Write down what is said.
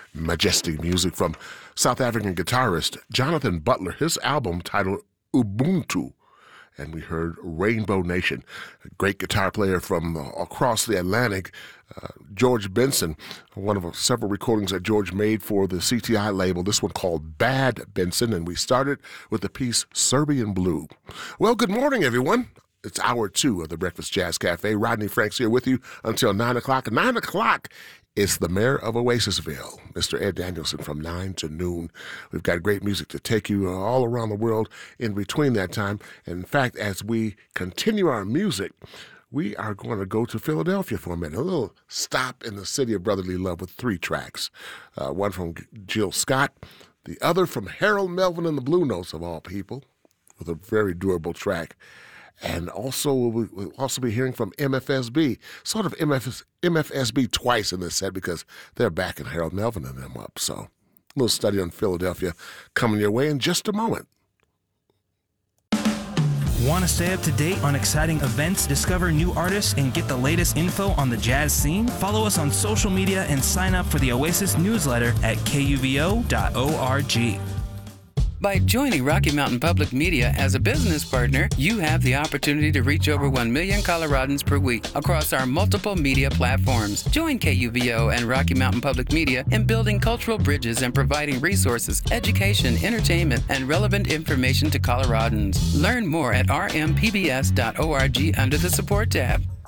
majestic music from South African guitarist Jonathan Butler, his album titled Ubuntu. And we heard Rainbow Nation, a great guitar player from across the Atlantic, George Benson, one of several recordings that George made for the CTI label, this one called Bad Benson, and we started with the piece Serbian Blue. Well, good morning, everyone. It's hour 2 of the Breakfast Jazz Cafe. Rodney Franks here with you until 9 o'clock. 9 o'clock is the mayor of Oasisville, Mr. Ed Danielson, from 9 to noon. We've got great music to take you all around the world in between that time. And in fact, as we continue our music, we are going to go to Philadelphia for a minute. A little stop in the city of brotherly love with 3 tracks. One from Jill Scott, the other from Harold Melvin and the Blue Notes, of all people, with a very durable track. And also, we'll also be hearing from MFSB, sort of MFSB twice in this set because they're backing Harold Melvin and them up. So, a little study on Philadelphia coming your way in just a moment. Want to stay up to date on exciting events, discover new artists, and get the latest info on the jazz scene? Follow us on social media and sign up for the Oasis newsletter at kuvo.org. By joining Rocky Mountain Public Media as a business partner, you have the opportunity to reach over 1 million Coloradans per week across our multiple media platforms. Join KUVO and Rocky Mountain Public Media in building cultural bridges and providing resources, education, entertainment, and relevant information to Coloradans. Learn more at rmpbs.org under the Support tab.